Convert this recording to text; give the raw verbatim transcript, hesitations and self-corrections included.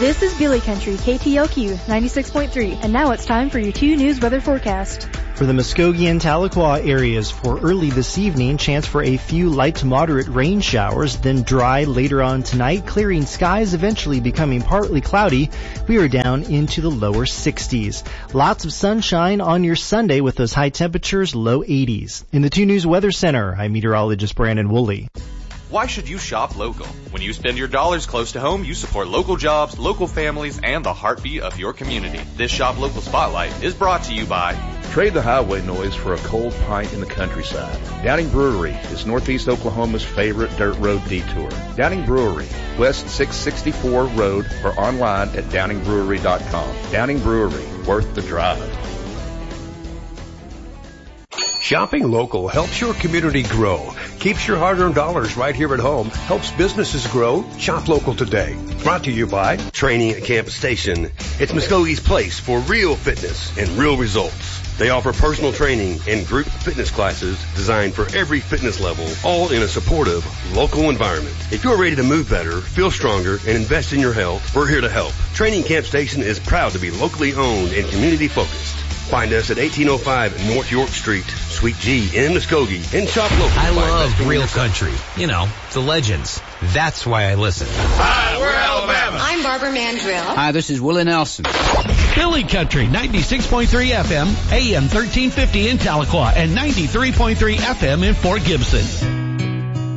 This is Billy Country, K T L Q ninety-six point three, and now it's time for your two news weather forecast. For the Muskogee and Tahlequah areas for early this evening, chance for a few light to moderate rain showers, then dry later on tonight, clearing skies eventually becoming partly cloudy. We are down into the lower sixties. Lots of sunshine on your Sunday with those high temperatures, low eighties. In the two News Weather Center, I'm meteorologist Brandon Woolley. Why should you shop local? When you spend your dollars close to home, you support local jobs, local families, and the heartbeat of your community. This Shop Local Spotlight is brought to you by... Trade the highway noise for a cold pint in the countryside. Downing Brewery is Northeast Oklahoma's favorite dirt road detour. Downing Brewery, West six sixty-four Road, or online at downing brewery dot com. Downing Brewery, worth the drive. Shopping local helps your community grow, keeps your hard-earned dollars right here at home, helps businesses grow. Shop local today. Brought to you by Training at Campus Station. It's Muskogee's place for real fitness and real results. They offer personal training and group fitness classes designed for every fitness level, all in a supportive, local environment. If you're ready to move better, feel stronger, and invest in your health, we're here to help. Training Camp Station is proud to be locally owned and community-focused. Find us at eighteen oh five North York Street, Suite G in Muskogee, and shop local. I love real country. You know, the legends. That's why I listen. Hi, we're Alabama. I'm Barbara Mandrill. Hi, this is Willie Nelson. Billy Country, ninety-six point three F M, A M thirteen fifty in Tahlequah, and ninety-three point three F M in Fort Gibson.